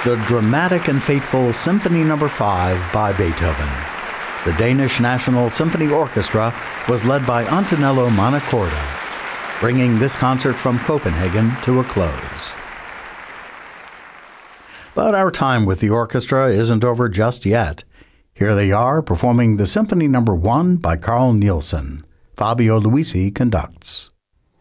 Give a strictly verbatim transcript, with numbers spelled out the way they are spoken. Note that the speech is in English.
the dramatic and fateful Symphony Number five by Beethoven. The Danish National Symphony Orchestra was led by Antonello Montecorda, bringing this concert from Copenhagen to a close. But our time with the orchestra isn't over just yet. Here they are performing the Symphony Number one by Carl Nielsen. Fabio Luisi conducts.